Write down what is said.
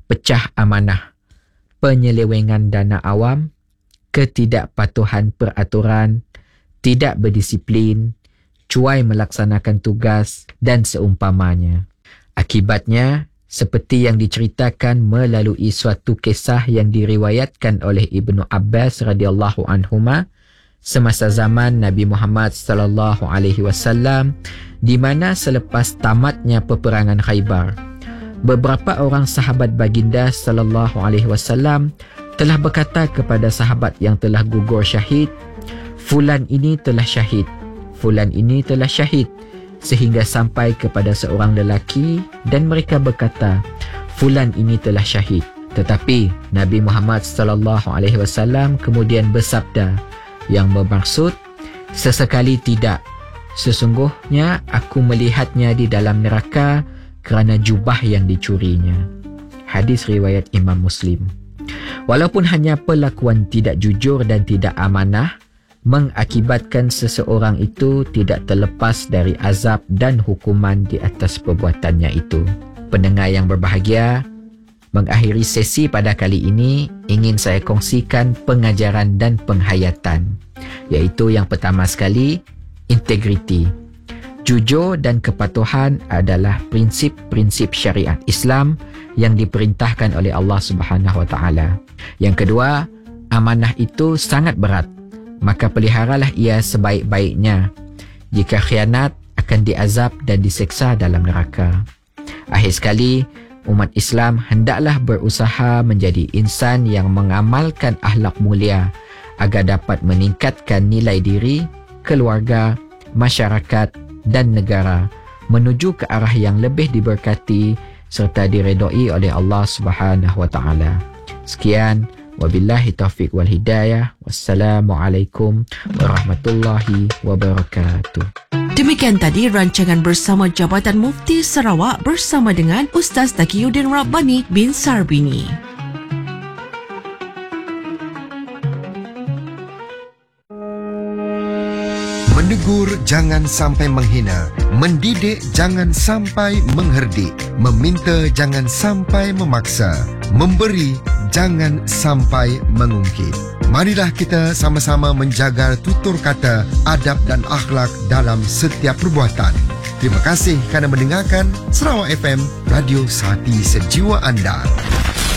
pecah amanah, penyelewengan dana awam, ketidakpatuhan peraturan, tidak berdisiplin, cuai melaksanakan tugas dan seumpamanya. Akibatnya, seperti yang diceritakan melalui suatu kisah yang diriwayatkan oleh Ibnu Abbas radhiyallahu anhuma semasa zaman Nabi Muhammad sallallahu alaihi wasallam, di mana selepas tamatnya peperangan Khaybar, beberapa orang sahabat baginda sallallahu alaihi wasallam telah berkata kepada sahabat yang telah gugur syahid, fulan ini telah syahid, fulan ini telah syahid, sehingga sampai kepada seorang lelaki dan mereka berkata, fulan ini telah syahid. Tetapi Nabi Muhammad sallallahu alaihi wasallam kemudian bersabda yang bermaksud, sesekali tidak, sesungguhnya aku melihatnya di dalam neraka kerana jubah yang dicurinya. Hadis riwayat Imam Muslim. Walaupun hanya perlakuan tidak jujur dan tidak amanah mengakibatkan seseorang itu tidak terlepas dari azab dan hukuman di atas perbuatannya itu. Pendengar yang berbahagia, mengakhiri sesi pada kali ini ingin saya kongsikan pengajaran dan penghayatan, iaitu yang pertama sekali, integriti. Jujur dan kepatuhan adalah prinsip-prinsip syariat Islam yang diperintahkan oleh Allah Subhanahu Wa Taala. Yang kedua, amanah itu sangat berat, maka peliharalah ia sebaik-baiknya. Jika khianat, akan diazab dan diseksa dalam neraka. Akhir sekali, umat Islam hendaklah berusaha menjadi insan yang mengamalkan akhlak mulia agar dapat meningkatkan nilai diri, keluarga, masyarakat dan negara menuju ke arah yang lebih diberkati serta diredai oleh Allah Subhanahu Wa Taala. Sekian, wabillahi taufiq wal hidayah. Wassalamualaikum warahmatullahi wabarakatuh. Demikian tadi rancangan bersama Jabatan Mufti Sarawak bersama dengan Ustaz Taqiyuddin Rabbani bin Sarbini. Menegur jangan sampai menghina, mendidik jangan sampai mengherdik, meminta jangan sampai memaksa, memberi jangan sampai mengungkit. Marilah kita sama-sama menjaga tutur kata, adab dan akhlak dalam setiap perbuatan. Terima kasih kerana mendengarkan Sarawak FM, radio Hati Sejiwa anda.